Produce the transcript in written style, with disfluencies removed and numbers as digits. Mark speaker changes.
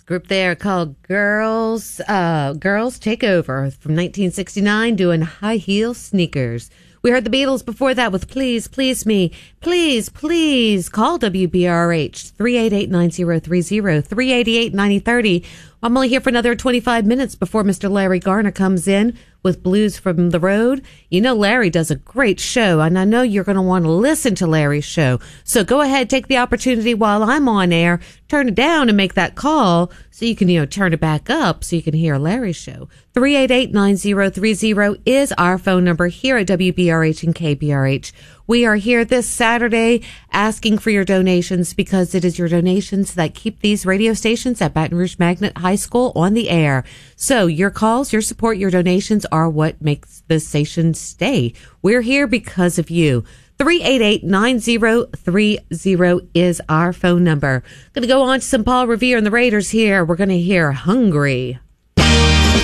Speaker 1: Group there called Girls Take Over from 1969 doing High Heel Sneakers. We heard the Beatles before that with Please, Please Me. Please call WBRH 388-9030, 388-9030. I'm only here for another 25 minutes before Mr. Larry Garner comes in with Blues from the Road. You know Larry does a great show, and I know you're going to want to listen to Larry's show. So go ahead, take the opportunity while I'm on air, turn it down and make that call so you can, turn it back up so you can hear Larry's show. 388-9030 is our phone number here at WBRH and KBRH. We are here this Saturday asking for your donations because it is your donations that keep these radio stations at Baton Rouge Magnet High School on the air. So your calls, your support, your donations are what makes the station stay. We're here because of you. 388-9030 is our phone number. Going to go on to some Paul Revere and the Raiders here. We're going to hear Hungry.